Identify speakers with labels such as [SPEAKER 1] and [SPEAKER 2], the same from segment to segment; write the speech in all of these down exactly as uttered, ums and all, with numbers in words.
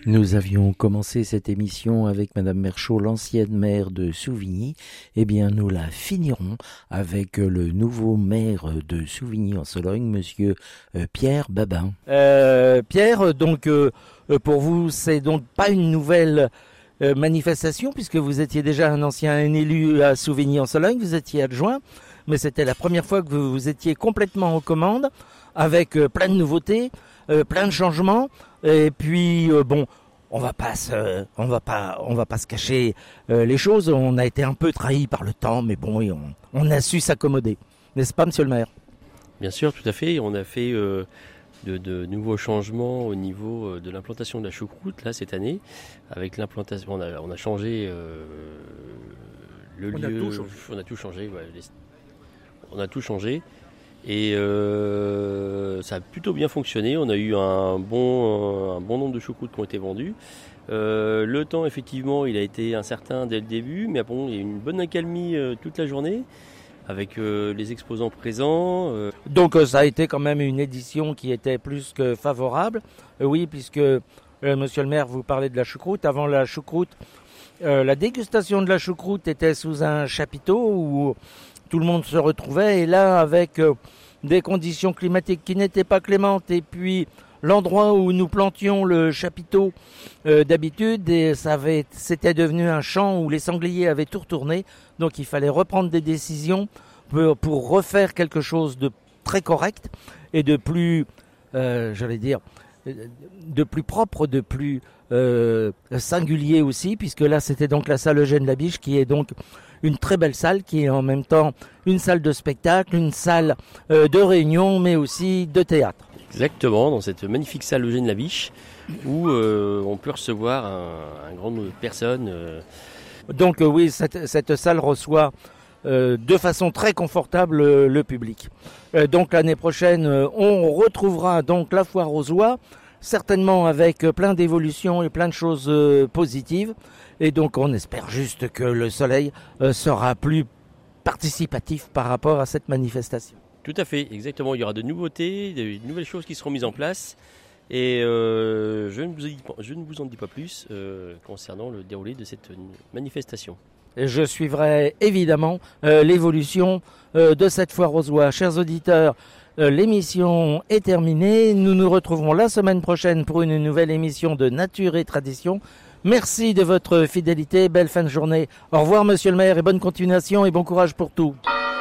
[SPEAKER 1] Nous avions commencé cette émission avec Madame Merchaud, l'ancienne maire de Souvigny. Eh bien, nous la finirons avec le nouveau maire de Souvigny-en-Sologne, Monsieur euh, Pierre Babin. Euh, Pierre, donc euh, pour vous, c'est donc pas une nouvelle euh, manifestation puisque vous étiez déjà un ancien élu à Souvigny-en-Sologne, vous étiez adjoint, mais c'était la première fois que vous, vous étiez complètement aux commandes avec euh, plein de nouveautés, euh, plein de changements. Et puis euh, bon, on va pas se, on va pas, on va pas se cacher euh, les choses. On a été un peu trahi par le temps, mais bon, on, on a su s'accommoder, n'est-ce pas, Monsieur le Maire?
[SPEAKER 2] Bien sûr, tout à fait. On a fait euh, de, de nouveaux changements au niveau de l'implantation de la choucroute là cette année. Avec l'implantation, on a, on a changé euh, le
[SPEAKER 1] on
[SPEAKER 2] lieu.
[SPEAKER 1] A tout changé.
[SPEAKER 2] On a tout changé. Ouais, les, on a tout changé. Et euh, ça a plutôt bien fonctionné. On a eu un bon, un bon nombre de choucroutes qui ont été vendues. Euh, le temps, effectivement, il a été incertain dès le début, mais bon, il y a eu une bonne accalmie euh, toute la journée avec euh, les exposants présents. Euh.
[SPEAKER 1] Donc euh, ça a été quand même une édition qui était plus que favorable. Euh, oui, puisque euh, Monsieur le Maire, vous parlez de la choucroute. Avant la choucroute, euh, la dégustation de la choucroute était sous un chapiteau où tout le monde se retrouvait, et là, avec euh, des conditions climatiques qui n'étaient pas clémentes, et puis l'endroit où nous plantions le chapiteau euh, d'habitude, et ça avait, c'était devenu un champ où les sangliers avaient tout retourné, donc il fallait reprendre des décisions pour, pour refaire quelque chose de très correct et de plus, euh, j'allais dire, de plus propre, de plus euh, singulier aussi, puisque là c'était donc la salle Eugène Labiche, qui est donc une très belle salle, qui est en même temps une salle de spectacle, une salle euh, de réunion, mais aussi de théâtre.
[SPEAKER 2] Exactement, dans cette magnifique salle Eugène Labiche, où euh, on peut recevoir un, un grand nombre de personnes. Euh...
[SPEAKER 1] Donc euh, oui, cette, cette salle reçoit euh, de façon très confortable euh, le public. Euh, donc l'année prochaine, euh, on retrouvera donc la foire aux oies, certainement avec euh, plein d'évolutions et plein de choses euh, positives. Et donc on espère juste que le soleil euh, sera plus participatif par rapport à cette manifestation.
[SPEAKER 2] Tout à fait, exactement. Il y aura de nouveautés, de nouvelles choses qui seront mises en place. Et euh, je, ne vous, je ne vous en dis pas plus euh, concernant le déroulé de cette manifestation.
[SPEAKER 1] Et je suivrai évidemment euh, l'évolution euh, de cette foire aux oies. Chers auditeurs, euh, l'émission est terminée. Nous nous retrouverons la semaine prochaine pour une nouvelle émission de Nature et Tradition. Merci de votre fidélité, belle fin de journée. Au revoir Monsieur le Maire et bonne continuation et bon courage pour tout.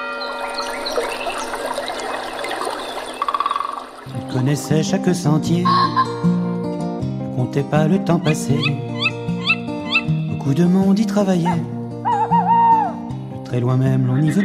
[SPEAKER 3] Il connaissait chaque sentier, ne comptait pas le temps passé. Beaucoup de monde y travaillait, de très loin même l'on y venait.